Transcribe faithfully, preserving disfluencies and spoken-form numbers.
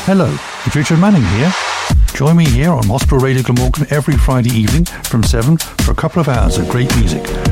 Hello, it's Richard Manning here. Join me here on Hospital Radio Glamorgan every Friday evening from seven for a couple of hours of great music.